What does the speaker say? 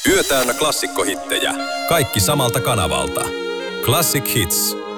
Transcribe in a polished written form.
Yö täynnä klassikkohittejä. Kaikki samalta kanavalta. Classic Hits.